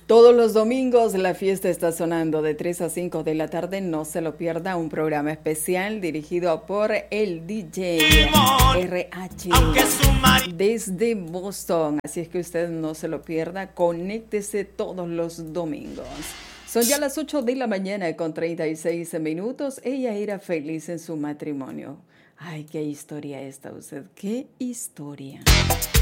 Todos los domingos la fiesta está sonando de 3 a 5 de la tarde. No se lo pierda, un programa especial dirigido por el DJ RH desde Boston. Así es que usted no se lo pierda, conéctese todos los domingos. Son ya las 8 de la mañana con 36 minutos. Ella era feliz en su matrimonio. Ay, qué historia esta usted, qué historia.